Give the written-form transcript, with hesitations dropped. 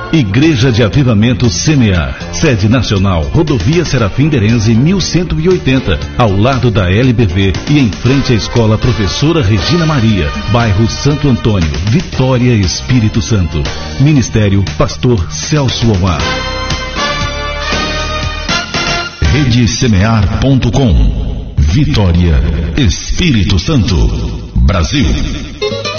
Igreja de Avivamento Semear. Sede nacional, Rodovia Serafim Derenze 1180, ao lado da LBV e em frente à Escola Professora Regina Maria, bairro Santo Antônio, Vitória, Espírito Santo. Ministério Pastor Celso Omar. RedeSemear.com. Vitória, Espírito Santo, Brasil.